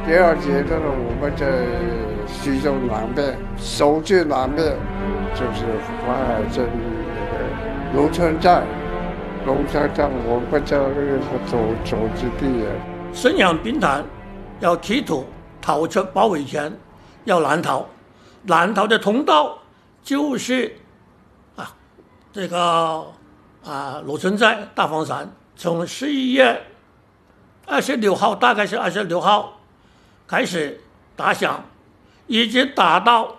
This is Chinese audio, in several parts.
第二阶段呢，我们在徐州南边，首最南边就是淮海镇那个龙川站。龙川站我们叫那个走之地。 沈阳兵团要企图逃出包围圈，要南逃。南逃的通道就是这个罗村寨大房山，从11月26号，大概是26号开始打响，一直打到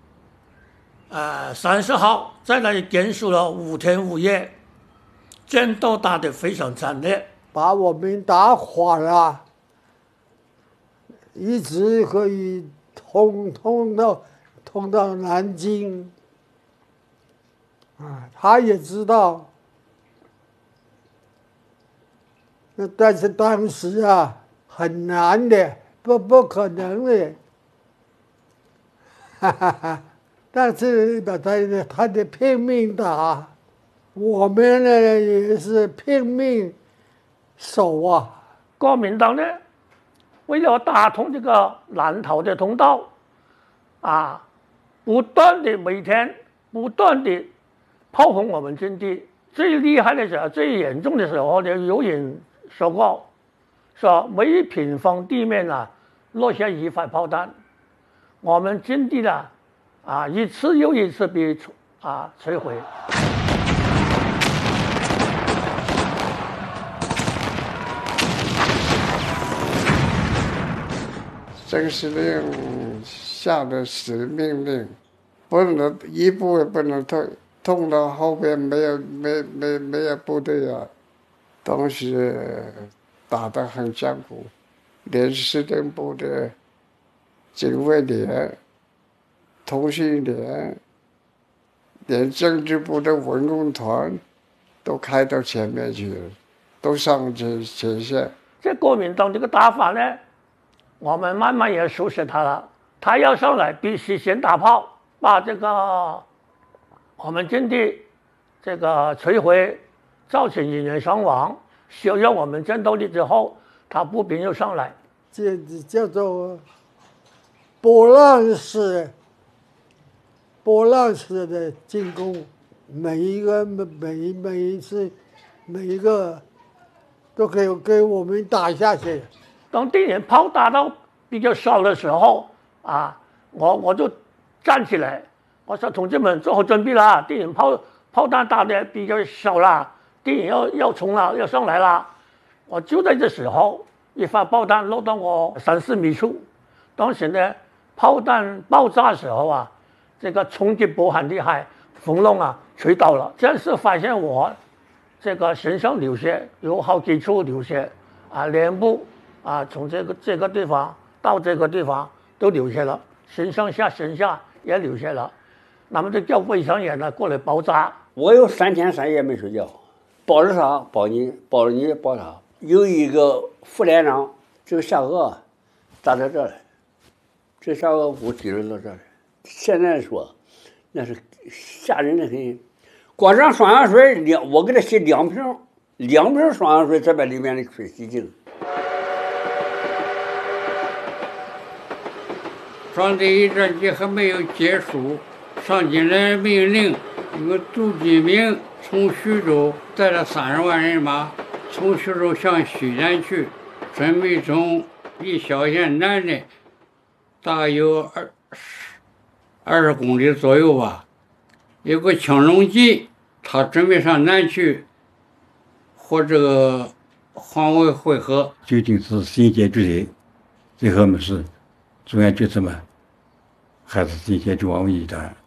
30号，在那里坚守了5天5夜，战斗打得非常惨烈， 把我们打垮了，一直可以通到南京。他也知道，但是当时很难的，不可能的，但是他得拼命打，我们呢也是拼命守啊。 国民党呢，为了打通这个南逃的通道，不断的每天不断的炮轰我们阵地。最厉害的时候，最严重的时候呢，有人说过，说每平方地面落下1发炮弹，我们阵地一次又一次被摧毁。 郑司令下的死命令，不能一步也不能退，通到后边没有部队当时打得很艰苦，连司令部的警卫连、通讯连、连政治部的文工团都开到前面去了，都上前线。 这国民党这个打法呢，我们慢慢也熟悉他了。他要上来，必须先打炮，把这个我们阵地这个摧毁，造成人员伤亡，削弱我们战斗力之后，他步兵又上来， 这叫做波浪式的进攻，每一次每一个都可以给我们打下去。 当敌人炮打到比较少的时候我就站起来，我说同志们做好准备了，敌人炮弹打的比较少了，敌人要冲了，要上来了。我就在这时候，一发炮弹落到我3、4米处，当时呢炮弹爆炸的时候这个冲击波很厉害，风龙吹倒了。战士发现我这个身上流血，有好几处流血脸部从这个地方到这个地方都流血了，身下也流血了。那么就叫卫生员过来包扎。 我有3天3夜没睡觉，包着啥包你，包着你包他。有一个副连长，这个下颚打到这儿，这下颚骨击了到这儿。现在说那是吓人的很。光上双氧水我给他洗2瓶双氧水才把里面的水洗净。 上第一战役还没有结束，上级的命令，有个杜贼明从徐州带了30万人马，从徐州向西南去，准备从离萧县南的大有20公里左右吧。有个青龙集，他准备上南去和这个黄维会合， 决定是新界主席，最后是中央决策嘛，还是新界主王一的。